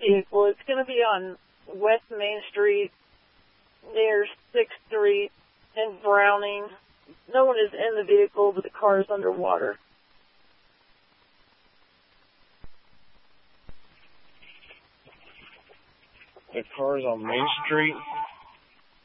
vehicle. It's going to be on West Main Street near 6th Street in Browning. No one is in the vehicle, but the car is underwater. The car is on Main Street?